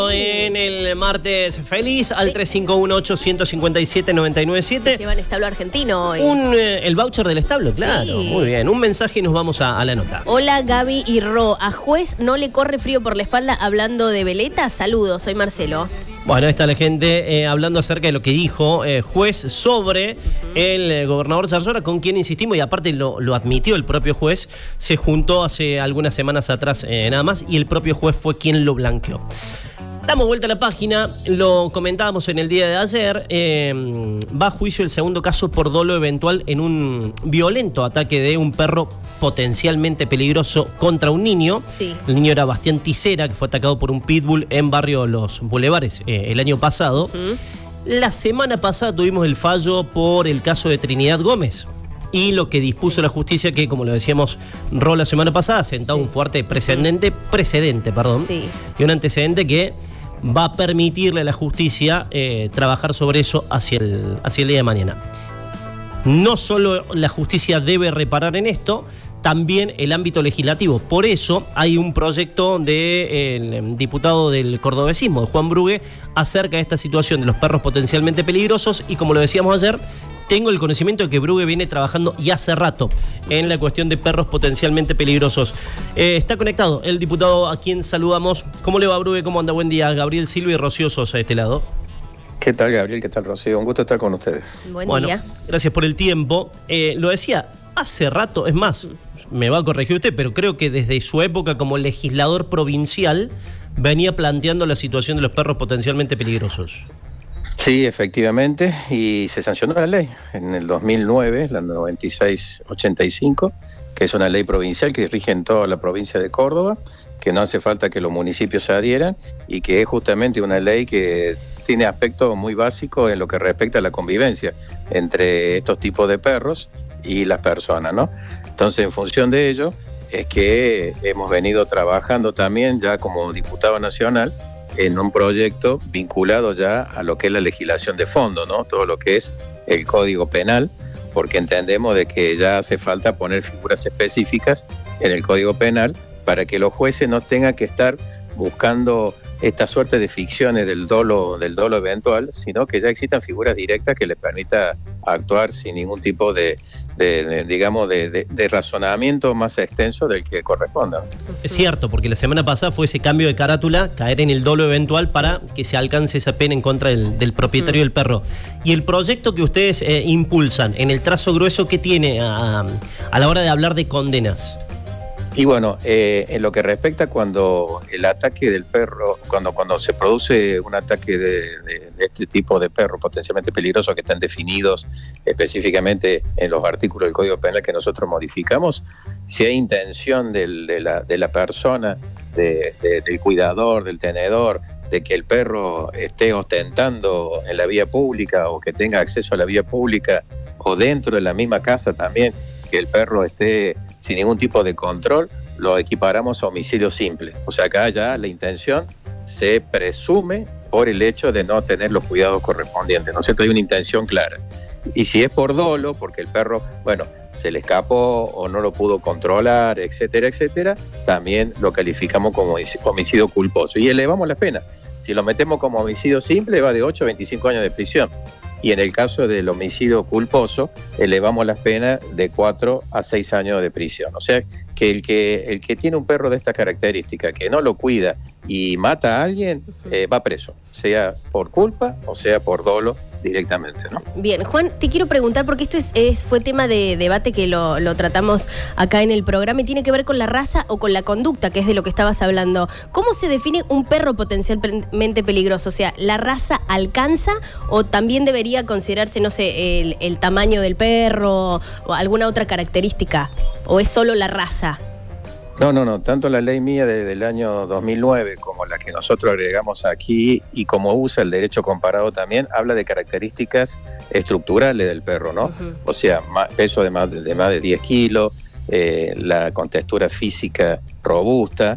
En el martes feliz al 3518-157-997. Se lleva el establo argentino hoy. El voucher del establo, claro. Sí. Muy bien. Un mensaje y nos vamos a la nota. Hola Gaby y Ro. A juez no le corre frío por la espalda hablando de veleta. Saludos, soy Marcelo. Bueno, ahí está la gente hablando acerca de lo que dijo juez sobre el gobernador Zarzora, con quien insistimos, y aparte lo admitió el propio juez. Se juntó hace algunas semanas atrás nada más, y el propio juez fue quien lo blanqueó. Damos vuelta a la página, lo comentábamos en el día de ayer. Va a juicio el segundo caso por dolo eventual en un violento ataque de un perro potencialmente peligroso contra un niño. Sí. El niño era Bastián Ticera, que fue atacado por un pitbull en barrio Los Bulevares el año pasado. La semana pasada tuvimos el fallo por el caso de Trinidad Gómez. Y lo que dispuso la justicia, que como lo decíamos Ro la semana pasada, sentado un fuerte precedente, y un antecedente que va a permitirle a la justicia trabajar sobre eso hacia el día de mañana. No solo la justicia debe reparar en esto, también el ámbito legislativo. Por eso hay un proyecto del diputado del cordobesismo, de Juan Brugue, acerca de esta situación de los perros potencialmente peligrosos, y como lo decíamos ayer, tengo el conocimiento de que Brugue viene trabajando y hace rato en la cuestión de perros potencialmente peligrosos. Está conectado el diputado a quien saludamos. ¿Cómo le va, Brugue? ¿Cómo anda? Buen día. Gabriel Silva y Rocío Sosa de este lado. ¿Qué tal, Gabriel? ¿Qué tal, Rocío? Un gusto estar con ustedes. Buen día. Gracias por el tiempo. Lo decía hace rato, es más, me va a corregir usted, pero creo que desde su época como legislador provincial venía planteando la situación de los perros potencialmente peligrosos. Sí, efectivamente, y se sancionó la ley en el 2009, la 9685, que es una ley provincial que rige en toda la provincia de Córdoba, que no hace falta que los municipios se adhieran, y que es justamente una ley que tiene aspectos muy básicos en lo que respecta a la convivencia entre estos tipos de perros y las personas, ¿no? Entonces, en función de ello, es que hemos venido trabajando también ya como diputado nacional en un proyecto vinculado ya a lo que es la legislación de fondo, ¿no? Todo lo que es el Código Penal, porque entendemos de que ya hace falta poner figuras específicas en el Código Penal para que los jueces no tengan que estar buscando esta suerte de ficciones del dolo eventual, sino que ya existan figuras directas que les permita actuar sin ningún tipo de razonamiento más extenso del que corresponda. Es cierto, porque la semana pasada fue ese cambio de carátula, caer en el dolo eventual para que se alcance esa pena en contra del propietario del perro. Y el proyecto que ustedes impulsan, en el trazo grueso, ¿qué tiene a la hora de hablar de condenas? Y bueno, en lo que respecta cuando el ataque del perro, cuando se produce un ataque de este tipo de perros potencialmente peligrosos que están definidos específicamente en los artículos del Código Penal que nosotros modificamos, si hay intención de la persona, del cuidador, del tenedor, de que el perro esté ostentando en la vía pública o que tenga acceso a la vía pública o dentro de la misma casa también, que el perro esté sin ningún tipo de control, lo equiparamos a homicidio simple. O sea, acá ya la intención se presume por el hecho de no tener los cuidados correspondientes, ¿no es cierto? Hay una intención clara. Y si es por dolo, porque el perro, bueno, se le escapó o no lo pudo controlar, etcétera, etcétera, también lo calificamos como homicidio culposo. Y elevamos la pena. Si lo metemos como homicidio simple, va de 8 a 25 años de prisión. Y en el caso del homicidio culposo, elevamos las penas de 4 a 6 años de prisión. O sea, que el que tiene un perro de esta característica, que no lo cuida y mata a alguien, va preso, sea por culpa o sea por dolo directamente, ¿no? Bien, Juan, te quiero preguntar, porque esto fue tema de debate que lo tratamos acá en el programa, y tiene que ver con la raza o con la conducta, que es de lo que estabas hablando. ¿Cómo se define un perro potencialmente peligroso? O sea, ¿la raza alcanza o también debería considerarse, no sé, el tamaño del perro o alguna otra característica? ¿O es solo la raza? No. Tanto la ley mía del año 2009 como la que nosotros agregamos aquí, y como usa el derecho comparado también, habla de características estructurales del perro, ¿no? O sea, peso de más de 10 kilos, la contextura física robusta,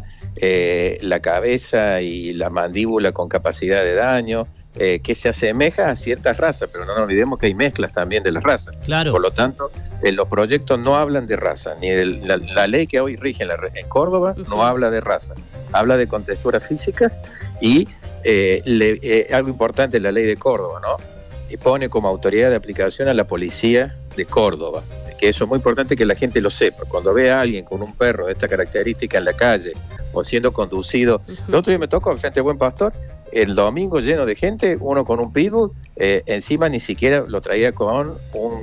la cabeza y la mandíbula con capacidad de daño, que se asemeja a ciertas razas, pero no nos olvidemos que hay mezclas también de las razas. Claro. Por lo tanto, los proyectos no hablan de raza, ni de la ley que hoy rige en Córdoba no habla de raza, habla de contexturas físicas y algo importante en la ley de Córdoba, ¿no? Y pone como autoridad de aplicación a la policía de Córdoba, que eso es muy importante que la gente lo sepa. Cuando ve a alguien con un perro de esta característica en la calle o siendo conducido, el otro día me tocó frente a Buen Pastor, el domingo lleno de gente, uno con un pitbull, encima ni siquiera lo traía con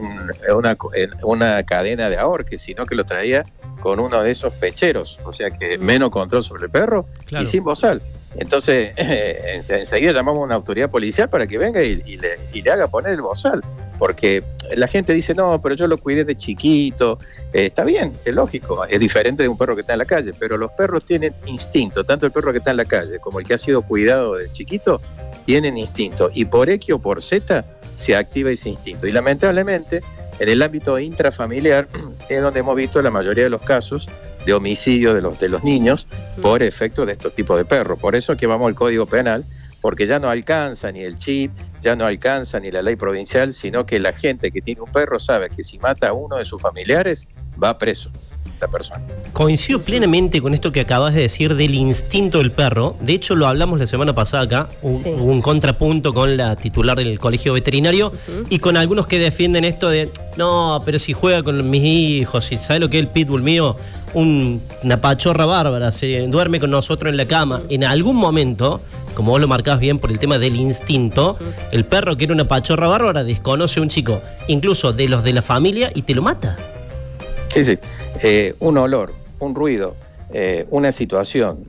una cadena de ahorque, sino que lo traía con uno de esos pecheros, o sea que menos control sobre el perro, claro, y sin bozal. Entonces, enseguida llamamos a una autoridad policial para que venga y le haga poner el bozal, porque la gente dice, no, pero yo lo cuidé de chiquito. Está bien, es lógico, es diferente de un perro que está en la calle, pero los perros tienen instinto, tanto el perro que está en la calle como el que ha sido cuidado de chiquito, tienen instinto, y por X o por Z se activa ese instinto. Y lamentablemente, en el ámbito intrafamiliar es donde hemos visto la mayoría de los casos de homicidio de los niños por efecto de estos tipos de perros. Por eso es que vamos al Código Penal, porque ya no alcanza ni el chip, ya no alcanza ni la ley provincial, sino que la gente que tiene un perro sabe que si mata a uno de sus familiares, va preso la persona. Coincido plenamente con esto que acabas de decir del instinto del perro. De hecho, lo hablamos la semana pasada acá, hubo un contrapunto con la titular del colegio veterinario y con algunos que defienden esto de, no, pero si juega con mis hijos, si sabe lo que es el pitbull mío, una pachorra bárbara, se duerme con nosotros en la cama. En algún momento, como vos lo marcás bien por el tema del instinto, el perro que era una pachorra bárbara desconoce a un chico, incluso de los de la familia, y te lo mata. Sí. Un olor, un ruido, una situación,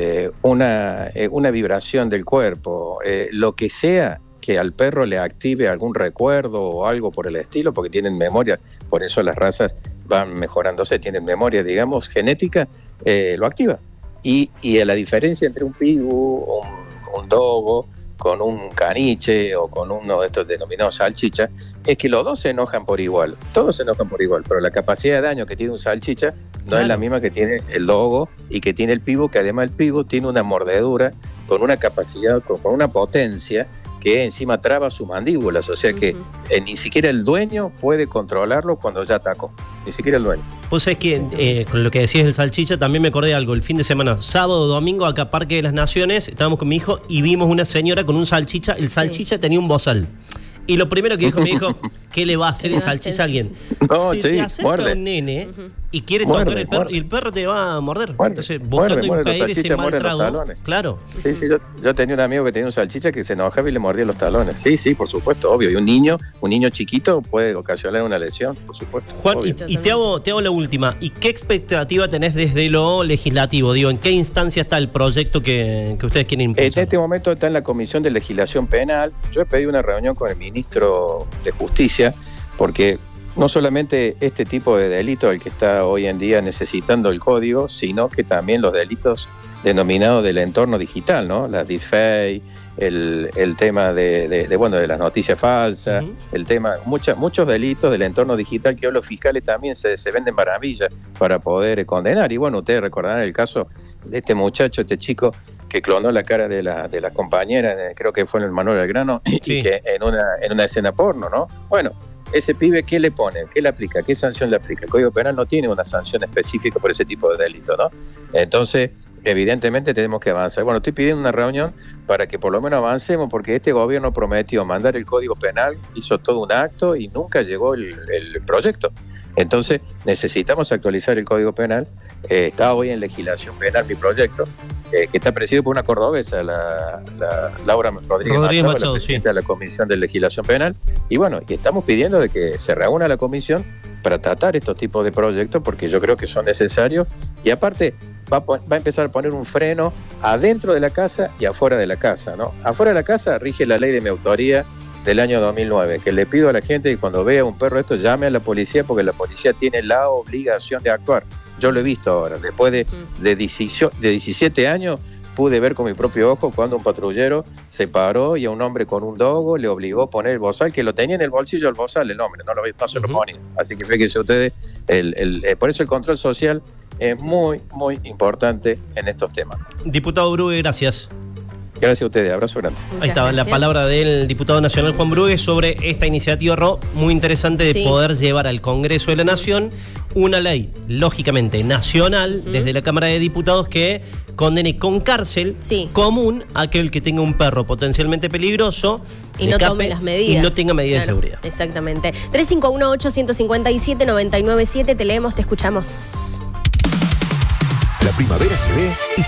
una vibración del cuerpo, lo que sea que al perro le active algún recuerdo o algo por el estilo, porque tienen memoria, por eso las razas van mejorándose, tienen memoria, digamos, genética, lo activa. Y la diferencia entre un pitbull, un dogo, con un caniche o con uno de estos denominados salchicha, es que los dos se enojan por igual, todos se enojan por igual, pero la capacidad de daño que tiene un salchicha no es la misma que tiene el dogo y que tiene el pitbull, que además el pitbull tiene una mordedura con una capacidad, con una potencia que encima traba sus mandíbulas, o sea que ni siquiera el dueño puede controlarlo cuando ya atacó, ni siquiera el dueño. Vos sabés que con lo que decías del salchicha también me acordé de algo. El fin de semana, sábado, domingo, acá Parque de las Naciones, estábamos con mi hijo y vimos una señora con un salchicha. El salchicha tenía un bozal. Y lo primero que dijo mi hijo, ¿qué le va a hacer el salchicha a alguien? No, si te acerca un nene y quiere tocar el perro, y el perro te va a morder. Entonces, buscando impedir ese mal trago. Claro. Sí, yo tenía un amigo que tenía un salchicha que se enojaba y le mordía los talones. Sí, por supuesto, obvio. Y un niño chiquito puede ocasionar una lesión, por supuesto. Juan, y te hago la última. ¿Y qué expectativa tenés desde lo legislativo? Digo, ¿en qué instancia está el proyecto que ustedes quieren impulsar? En este momento está en la Comisión de Legislación Penal. Yo he pedido una reunión con el ministro de Justicia, porque no solamente este tipo de delito el que está hoy en día necesitando el código, sino que también los delitos denominados del entorno digital, ¿no? Las deepfake, el tema de las noticias falsas, el tema, muchos delitos del entorno digital que hoy los fiscales también se venden maravillas para poder condenar. Y bueno, ustedes recordarán el caso de este muchacho, este chico que clonó la cara de la compañera, creo que fue en el Manuel Belgrano, y que en una escena porno, ¿no? Bueno, ese pibe, ¿qué le pone? ¿Qué le aplica? ¿Qué sanción le aplica? El Código Penal no tiene una sanción específica por ese tipo de delito, ¿no? Entonces, evidentemente tenemos que avanzar. Bueno, estoy pidiendo una reunión para que por lo menos avancemos, porque este gobierno prometió mandar el Código Penal, hizo todo un acto y nunca llegó el proyecto. Entonces, necesitamos actualizar el Código Penal. Está hoy en legislación penal mi proyecto, que está presidido por una cordobesa, la Laura Rodríguez Machado, la presidenta de la Comisión de Legislación Penal. Y bueno, y estamos pidiendo de que se reúna la comisión para tratar estos tipos de proyectos, porque yo creo que son necesarios. Y aparte, va a empezar a poner un freno adentro de la casa y afuera de la casa, ¿no? Afuera de la casa rige la ley de mi autoría del año 2009, que le pido a la gente que cuando vea un perro esto llame a la policía, porque la policía tiene la obligación de actuar. Yo lo he visto ahora, después de 17 años pude ver con mi propio ojo cuando un patrullero se paró y a un hombre con un dogo le obligó a poner el bozal, que lo tenía en el bolsillo el bozal, el hombre, no se lo ponía. Así que fíjense ustedes, por eso el control social es muy, muy importante en estos temas. Diputado Brugue, gracias. Gracias a ustedes, abrazo grande. Ahí estaba la palabra del diputado nacional Juan Brugues sobre esta iniciativa muy interesante de poder llevar al Congreso de la Nación una ley, lógicamente nacional, desde la Cámara de Diputados, que condene con cárcel común a aquel que tenga un perro potencialmente peligroso y no tome las medidas. Y no tenga medidas de seguridad. Exactamente. 351-857-997, te leemos, te escuchamos. La primavera se ve y